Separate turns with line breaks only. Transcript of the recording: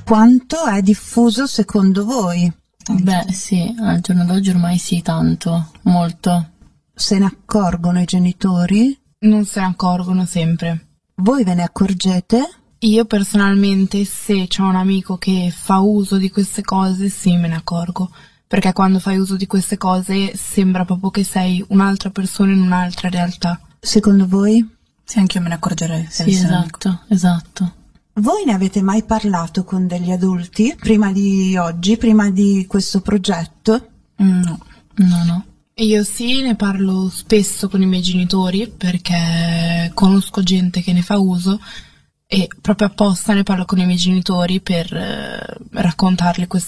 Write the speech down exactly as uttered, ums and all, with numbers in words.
Quanto è diffuso secondo voi?
Tanto. Beh sì, al giorno d'oggi ormai sì, tanto, molto.
Se ne accorgono i genitori?
Non se ne accorgono sempre.
Voi ve ne accorgete?
Io personalmente, se c'è un amico che fa uso di queste cose, sì, me ne accorgo. Perché quando fai uso di queste cose sembra proprio che sei un'altra persona in un'altra realtà.
Secondo voi?
Sì, anche io me ne accorgerei.
Sì, esatto, esatto.
Voi ne avete mai parlato con degli adulti prima di oggi, prima di questo progetto?
No, no, no.
Io sì, ne parlo spesso con i miei genitori perché conosco gente che ne fa uso e proprio apposta ne parlo con i miei genitori per eh, raccontarli queste